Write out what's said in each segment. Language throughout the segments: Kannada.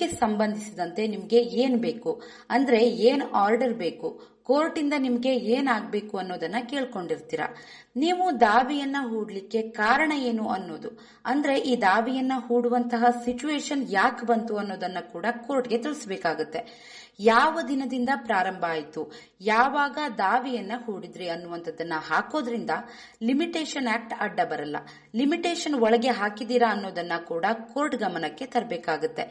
ಇದಕ್ಕೆ ಸಂಬಂಧಿಸಿದಂತೆ ನಿಮ್ಗೆ ಏನ್ ಬೇಕು ಅಂದ್ರೆ ಏನ್ ಆರ್ಡರ್ ಬೇಕು, ಕೋರ್ಟ್ ಇಂದ ನಿಮ್ಗೆ ಏನಾಗಬೇಕು ಅನ್ನೋದನ್ನ ಕೇಳ್ಕೊಂಡಿರ್ತೀರ. ನೀವು ದಾವೆಯನ್ನ ಹೂಡ್ಲಿಕ್ಕೆ ಕಾರಣ ಏನು ಅನ್ನೋದು, ಅಂದ್ರೆ ಈ ದಾವೆಯನ್ನ ಹೂಡುವಂತಹ ಸಿಚುವೇಶನ್ ಯಾಕೆ ಬಂತು ಅನ್ನೋದನ್ನ ಕೂಡ ಕೋರ್ಟ್ಗೆ ತಿಳಿಸಬೇಕಾಗುತ್ತೆ. ಯಾವ ದಿನದಿಂದ ಪ್ರಾರಂಭ ಆಯಿತು, ಯಾವಾಗ ದಾವೆಯನ್ನ ಹೂಡಿದ್ರಿ ಅನ್ನುವಂಥದ್ದನ್ನ ಹಾಕೋದ್ರಿಂದ ಲಿಮಿಟೇಷನ್ ಆಕ್ಟ್ ಅಡ್ಡ ಬರಲ್ಲ. ಲಿಮಿಟೇಷನ್ ಒಳಗೆ ಹಾಕಿದೀರಾ ಅನ್ನೋದನ್ನ ಕೂಡ ಕೋರ್ಟ್ ಗಮನಕ್ಕೆ ತರಬೇಕಾಗುತ್ತೆ.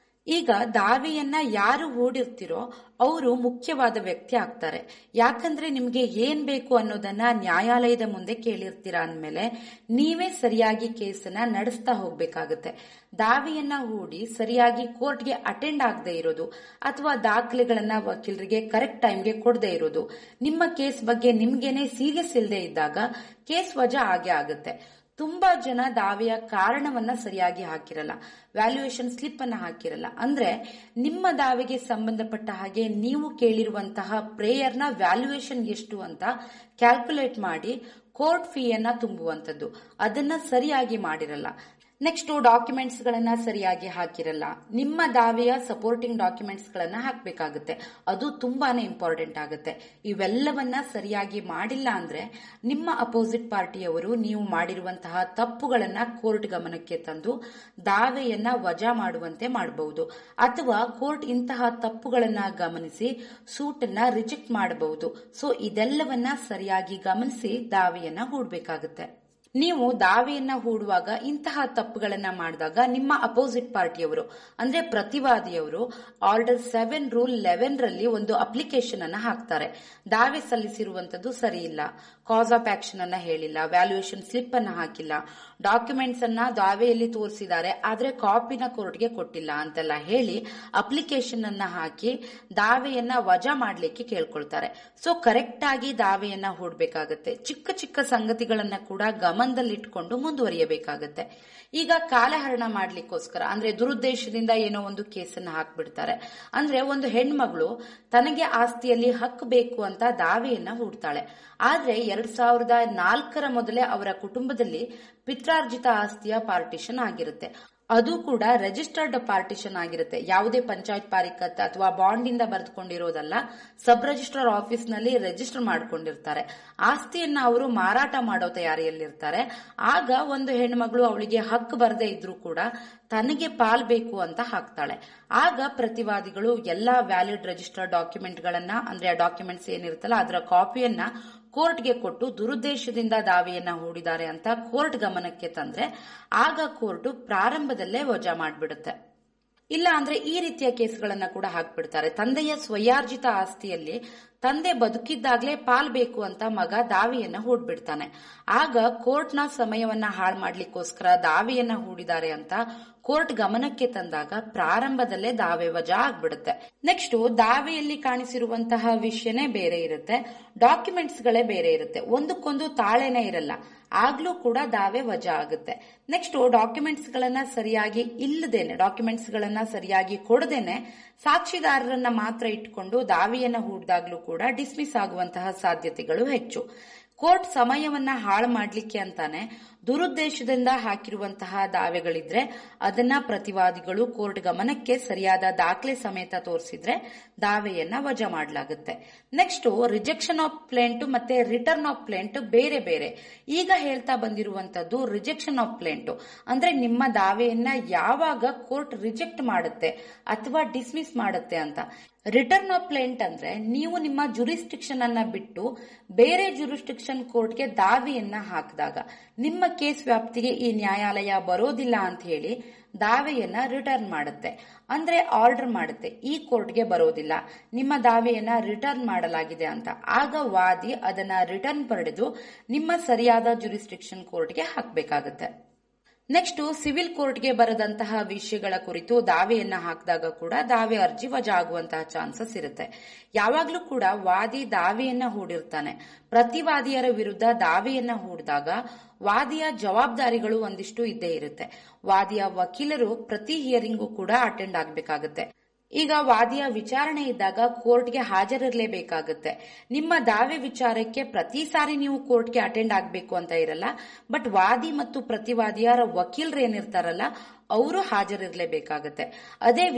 ಈಗ ದಾವೆಯನ್ನ ಯಾರು ಹೂಡಿರ್ತಿರೋ ಅವರು ಮುಖ್ಯವಾದ ವ್ಯಕ್ತಿ ಆಗ್ತಾರೆ. ಯಾಕಂದ್ರೆ ನಿಮ್ಗೆ ಏನ್ ಬೇಕು ಅನ್ನೋದನ್ನ ನ್ಯಾಯಾಲಯದ ಮುಂದೆ ಕೇಳಿರ್ತೀರಾ ಅಂದ್ಮೇಲೆ ನೀವೇ ಸರಿಯಾಗಿ ಕೇಸನ್ನ ನಡೆಸ್ತಾ ಹೋಗ್ಬೇಕಾಗತ್ತೆ. ದಾವೆಯನ್ನ ಹೂಡಿ ಸರಿಯಾಗಿ ಕೋರ್ಟ್ಗೆ ಅಟೆಂಡ್ ಆಗದೆ ಇರೋದು ಅಥವಾ ದಾಖಲೆಗಳನ್ನ ವಕೀಲರಿಗೆ ಕರೆಕ್ಟ್ ಟೈಮ್ಗೆ ಕೊಡದೆ ಇರೋದು, ನಿಮ್ಮ ಕೇಸ್ ಬಗ್ಗೆ ನಿಮ್ಗೇನೆ ಸೀರಿಯಸ್ ಇಲ್ಲದೆ ಇದ್ದಾಗ ಕೇಸ್ ವಜಾ ಆಗೇ ಆಗುತ್ತೆ. ತುಂಬಾ ಜನ ದಾವೆಯ ಕಾರಣವನ್ನ ಸರಿಯಾಗಿ ಹಾಕಿರಲ್ಲ, ವ್ಯಾಲ್ಯೂಯೇಷನ್ ಸ್ಲಿಪ್ ಅನ್ನ ಹಾಕಿರಲ್ಲ. ಅಂದ್ರೆ ನಿಮ್ಮ ದಾವೆಗೆ ಸಂಬಂಧಪಟ್ಟ ಹಾಗೆ ನೀವು ಕೇಳಿರುವಂತಹ ಪ್ರೇಯರ್ನ ವ್ಯಾಲ್ಯೂಯೇಷನ್ ಎಷ್ಟು ಅಂತ ಕ್ಯಾಲ್ಕುಲೇಟ್ ಮಾಡಿ ಕೋರ್ಟ್ ಫೀಯನ್ನ ತುಂಬುವಂತದ್ದು, ಅದನ್ನ ಸರಿಯಾಗಿ ಮಾಡಿರಲ್ಲ. ನೆಕ್ಸ್ಟ್ ಡಾಕ್ಯುಮೆಂಟ್ಸ್ ಗಳನ್ನ ಸರಿಯಾಗಿ ಹಾಕಿರಲ್ಲ. ನಿಮ್ಮ ದಾವೆಯ ಸಪೋರ್ಟಿಂಗ್ ಡಾಕ್ಯುಮೆಂಟ್ಸ್ ಗಳನ್ನ ಹಾಕಬೇಕಾಗುತ್ತೆ, ಅದು ತುಂಬಾನೇ ಇಂಪಾರ್ಟೆಂಟ್ ಆಗುತ್ತೆ. ಇವೆಲ್ಲವನ್ನ ಸರಿಯಾಗಿ ಮಾಡಿಲ್ಲ ಅಂದ್ರೆ ನಿಮ್ಮ ಅಪೋಸಿಟ್ ಪಾರ್ಟಿಯವರು ನೀವು ಮಾಡಿರುವಂತಹ ತಪ್ಪುಗಳನ್ನ ಕೋರ್ಟ್ ಗಮನಕ್ಕೆ ತಂದು ದಾವೆಯನ್ನ ವಜಾ ಮಾಡುವಂತೆ ಮಾಡಬಹುದು, ಅಥವಾ ಕೋರ್ಟ್ ಇಂತಹ ತಪ್ಪುಗಳನ್ನ ಗಮನಿಸಿ ಸೂಟನ್ನ ರಿಜೆಕ್ಟ್ ಮಾಡಬಹುದು. ಸೊ ಇದೆಲ್ಲವನ್ನ ಸರಿಯಾಗಿ ಗಮನಿಸಿ ದಾವೆಯನ್ನ ಹೂಡಬೇಕಾಗುತ್ತೆ. ನೀವು ದಾವೆಯನ್ನ ಹೂಡುವಾಗ ಇಂತಹ ತಪ್ಪುಗಳನ್ನ ಮಾಡಿದಾಗ ನಿಮ್ಮ ಅಪೋಸಿಟ್ ಪಾರ್ಟಿಯವರು ಅಂದ್ರೆ ಪ್ರತಿವಾದಿಯವರು ಆರ್ಡರ್ 7 ರೂಲ್ 11 ರಲ್ಲಿ ಒಂದು ಅಪ್ಲಿಕೇಶನ್ ಅನ್ನ ಹಾಕ್ತಾರೆ. ದಾವೆ ಸಲ್ಲಿಸಿರುವಂತದ್ದು ಸರಿ ಇಲ್ಲ, ಕಾಸ್ ಆಫ್ ಆಕ್ಷನ್ ಅನ್ನ ಹೇಳಿಲ್ಲ, ವ್ಯಾಲ್ಯೂಯೇಷನ್ ಸ್ಲಿಪ್ ಅನ್ನ ಹಾಕಿಲ್ಲ, ಡಾಕ್ಯುಮೆಂಟ್ಸ್ ಅನ್ನ ದಾವೆಯಲ್ಲಿ ತೋರಿಸಿದ್ದಾರೆ ಆದ್ರೆ ಕಾಪಿನ ಕೋರ್ಟ್ಗೆ ಕೊಟ್ಟಿಲ್ಲ ಅಂತೆಲ್ಲ ಹೇಳಿ ಅಪ್ಲಿಕೇಶನ್ ಅನ್ನ ಹಾಕಿ ದಾವೆಯನ್ನ ವಜಾ ಮಾಡ್ಲಿಕ್ಕೆ ಕೇಳ್ಕೊಳ್ತಾರೆ. ಸೊ ಕರೆಕ್ಟ್ ಆಗಿ ದಾವೆಯನ್ನ ಹೂಡಬೇಕಾಗತ್ತೆ. ಚಿಕ್ಕ ಚಿಕ್ಕ ಸಂಗತಿಗಳನ್ನ ಕೂಡ ಗಮನದಲ್ಲಿಟ್ಕೊಂಡು ಮುಂದುವರಿಯಬೇಕಾಗತ್ತೆ. ಈಗ ಕಾಲಹರಣ ಮಾಡ್ಲಿಕ್ಕೋಸ್ಕರ ಅಂದ್ರೆ ದುರುದ್ದೇಶದಿಂದ ಏನೋ ಒಂದು ಕೇಸನ್ನ ಹಾಕ್ಬಿಡ್ತಾರೆ. ಅಂದ್ರೆ ಒಂದು ಹೆಣ್ಮಗಳು ತನಗೆ ಆಸ್ತಿಯಲ್ಲಿ ಹಕ್ಕು ಬೇಕು ಅಂತ ದಾವೆಯನ್ನ ಹೂಡ್ತಾಳೆ. ಆದ್ರೆ 2004 ಮೊದಲೇ ಅವರ ಕುಟುಂಬದಲ್ಲಿ ಪಿತ್ರಾರ್ಜಿತ ಆಸ್ತಿಯ ಪಾರ್ಟಿಷನ್ ಆಗಿರುತ್ತೆ. ಅದು ಕೂಡ ರಿಜಿಸ್ಟರ್ಡ್ ಪಾರ್ಟಿಷನ್ ಆಗಿರುತ್ತೆ. ಯಾವುದೇ ಪಂಚಾಯತ್ ಪಾರಿಕತ್ ಅಥವಾ ಬಾಂಡ್ ಇಂದ ಬರೆದುಕೊಂಡಿರೋದಲ್ಲ, ಸಬ್ ರಿಜಿಸ್ಟ್ರಾರ್ ಆಫೀಸ್ ನಲ್ಲಿ ರಿಜಿಸ್ಟರ್ ಮಾಡ್ಕೊಂಡಿರ್ತಾರೆ. ಆಸ್ತಿಯನ್ನ ಅವರು ಮಾರಾಟ ಮಾಡೋ ತಯಾರಿಯಲ್ಲಿರ್ತಾರೆ. ಆಗ ಒಂದು ಹೆಣ್ಮಗಳು ಅವಳಿಗೆ ಹಕ್ಕು ಬರದೇ ಇದ್ರೂ ಕೂಡ ತನಗೆ ಪಾಲ್ ಬೇಕು ಅಂತ ಹಾಕ್ತಾಳೆ. ಆಗ ಪ್ರತಿವಾದಿಗಳು ಎಲ್ಲಾ ವ್ಯಾಲಿಡ್ ರಿಜಿಸ್ಟರ್ಡ್ ಡಾಕ್ಯುಮೆಂಟ್ ಗಳನ್ನ ಅಂದ್ರೆ ಆ ಡಾಕ್ಯುಮೆಂಟ್ಸ್ ಏನಿರುತ್ತಲ್ಲ ಅದರ ಕಾಪಿಯನ್ನ ಕೋರ್ಟ್ಗೆ ಕೊಟ್ಟು ದುರುದ್ದೇಶದಿಂದ ದಾವೆಯನ್ನ ಹೂಡಿದ್ದಾರೆ ಅಂತ ಕೋರ್ಟ್ ಗಮನಕ್ಕೆ ತಂದ್ರೆ ಆಗ ಕೋರ್ಟ್ ಪ್ರಾರಂಭದಲ್ಲೇ ವಜಾ ಮಾಡಿಬಿಡುತ್ತೆ. ಇಲ್ಲ ಅಂದ್ರೆ ಈ ರೀತಿಯ ಕೇಸ್ಗಳನ್ನ ಕೂಡ ಹಾಕ್ಬಿಡ್ತಾರೆ. ತಂದೆಯ ಸ್ವಯಾರ್ಜಿತ ಆಸ್ತಿಯಲ್ಲಿ ತಂದೆ ಬದುಕಿದ್ದಾಗ್ಲೇ ಪಾಲ್ ಬೇಕು ಅಂತ ಮಗ ದಾವೆಯನ್ನ ಹೂಡ್ಬಿಡ್ತಾನೆ. ಆಗ ಕೋರ್ಟ್ನ ಸಮಯವನ್ನ ಹಾಳು ಮಾಡ್ಲಿಕ್ಕೋಸ್ಕರ ದಾವೆಯನ್ನ ಹೂಡಿದ್ದಾರೆ ಅಂತ ಕೋರ್ಟ್ ಗಮನಕ್ಕೆ ತಂದಾಗ ಪ್ರಾರಂಭದಲ್ಲೇ ದಾವೆ ವಜಾ ಆಗ್ಬಿಡುತ್ತೆ. ನೆಕ್ಸ್ಟ್ ದಾವೆಯಲ್ಲಿ ಕಾಣಿಸಿರುವಂತಹ ವಿಷಯನೇ ಬೇರೆ ಇರುತ್ತೆ, ಡಾಕ್ಯುಮೆಂಟ್ಸ್ ಗಳೇ ಬೇರೆ ಇರುತ್ತೆ, ಒಂದಕ್ಕೊಂದು ತಾಳೆನೇ ಇರಲ್ಲ. ಆಗ್ಲೂ ಕೂಡ ದಾವೆ ವಜಾ ಆಗುತ್ತೆ. ನೆಕ್ಸ್ಟ್ ಡಾಕ್ಯುಮೆಂಟ್ಸ್ ಗಳನ್ನ ಸರಿಯಾಗಿ ಇಲ್ಲದೇನೆ, ಡಾಕ್ಯುಮೆಂಟ್ಸ್ ಗಳನ್ನ ಸರಿಯಾಗಿ ಕೊಡದೇನೆ ಸಾಕ್ಷಿದಾರರನ್ನ ಮಾತ್ರ ಇಟ್ಕೊಂಡು ದಾವೆಯನ್ನ ಹೂಡಿದಾಗ್ಲೂ ಕೂಡ ಡಿಸ್ಮಿಸ್ ಆಗುವಂತಹ ಸಾಧ್ಯತೆಗಳು ಹೆಚ್ಚು. ಕೋರ್ಟ್ ಸಮಯವನ್ನ ಹಾಳು ಮಾಡ್ಲಿಕ್ಕೆ ಅಂತಾನೆ ದುರುದ್ದೇಶದಿಂದ ಹಾಕಿರುವಂತಹ ದಾವೆಗಳಿದ್ರೆ ಅದನ್ನ ಪ್ರತಿವಾದಿಗಳು ಕೋರ್ಟ್ ಗಮನಕ್ಕೆ ಸರಿಯಾದ ದಾಖಲೆ ಸಮೇತ ತೋರಿಸಿದ್ರೆ ದಾವೆಯನ್ನ ವಜಾ ಮಾಡಲಾಗುತ್ತೆ. ನೆಕ್ಸ್ಟ್ ರಿಜೆಕ್ಷನ್ ಆಫ್ ಪ್ಲೇಂಟ್ ಮತ್ತೆ ರಿಟರ್ನ್ ಆಫ್ ಪ್ಲೇಂಟ್ ಬೇರೆ ಬೇರೆ. ಈಗ ಹೇಳ್ತಾ ಬಂದಿರುವಂತದ್ದು ರಿಜೆಕ್ಷನ್ ಆಫ್ ಪ್ಲೇಂಟ್ ಅಂದ್ರೆ ನಿಮ್ಮ ದಾವೆಯನ್ನ ಯಾವಾಗ ಕೋರ್ಟ್ ರಿಜೆಕ್ಟ್ ಮಾಡುತ್ತೆ ಅಥವಾ ಡಿಸ್ಮಿಸ್ ಮಾಡುತ್ತೆ ಅಂತ. ರಿಟರ್ನ್ ಆಫ್ ಪ್ಲೇಂಟ್ ಅಂದ್ರೆ ನೀವು ನಿಮ್ಮ ಜುರಿಸ್ಟಿಕ್ಷನ್ ಅನ್ನ ಬಿಟ್ಟು ಬೇರೆ ಜುರಿಸ್ಟಿಕ್ಷನ್ ಕೋರ್ಟ್ಗೆ ದಾವೆಯನ್ನ ಹಾಕಿದಾಗ ನಿಮ್ಮ ಕೇಸ್ ವ್ಯಾಪ್ತಿಗೆ ಈ ನ್ಯಾಯಾಲಯ ಬರೋದಿಲ್ಲ ಅಂತ ಹೇಳಿ ದಾವೆಯನ್ನ ರಿಟರ್ನ್ ಮಾಡುತ್ತೆ, ಅಂದ್ರೆ ಆರ್ಡರ್ ಮಾಡುತ್ತೆ, ಈ ಕೋರ್ಟ್ಗೆ ಬರೋದಿಲ್ಲ, ನಿಮ್ಮ ದಾವೆಯನ್ನ ರಿಟರ್ನ್ ಮಾಡಲಾಗಿದೆ ಅಂತ. ಆಗ ವಾದಿ ಅದನ್ನ ರಿಟರ್ನ್ ಪಡೆದು ನಿಮ್ಮ ಸರಿಯಾದ ಜುರಿಸ್ಟಿಕ್ಷನ್ ಕೋರ್ಟ್ಗೆ ಹಾಕಬೇಕಾಗುತ್ತೆ. ನೆಕ್ಸ್ಟ್ ಸಿವಿಲ್ ಕೋರ್ಟ್ಗೆ ಬರದಂತಹ ವಿಷಯಗಳ ಕುರಿತು ದಾವೆಯನ್ನ ಹಾಕಿದಾಗ ಕೂಡ ದಾವೆ ಅರ್ಜಿ ವಜಾ ಆಗುವಂತಹ ಚಾನ್ಸಸ್ ಇರುತ್ತೆ. ಯಾವಾಗ್ಲೂ ಕೂಡ ವಾದಿ ದಾವೆಯನ್ನ ಹೂಡಿರ್ತಾನೆ. ಪ್ರತಿವಾದಿಯರ ವಿರುದ್ಧ ದಾವೆಯನ್ನ ಹೂಡಿದಾಗ ವಾದಿಯ ಜವಾಬ್ದಾರಿಗಳು ಒಂದಿಷ್ಟು ಇದ್ದೇ ಇರುತ್ತೆ. ವಾದಿಯ ವಕೀಲರು ಪ್ರತಿ ಹಿಯರಿಂಗು ಕೂಡ ಅಟೆಂಡ್ ಆಗಬೇಕಾಗುತ್ತೆ. ಈಗ ವಾದಿಯ ವಿಚಾರಣೆ ಇದ್ದಾಗ ಕೋರ್ಟ್ಗೆ ಹಾಜರಿರಲೇಬೇಕಾಗುತ್ತೆ. ನಿಮ್ಮ ದಾವೆ ವಿಚಾರಕ್ಕೆ ಪ್ರತಿ ಸಾರಿ ನೀವು ಕೋರ್ಟ್ಗೆ ಅಟೆಂಡ್ ಆಗಬೇಕು ಅಂತ ಇರಲ್ಲ, ಬಟ್ ವಾದಿ ಮತ್ತು ಪ್ರತಿವಾದಿಯರ ವಕೀಲರು ಏನಿರ್ತಾರಲ್ಲ ಅವರು ಹಾಜರಿರಲೇಬೇಕಾಗುತ್ತೆ. ಅದೇ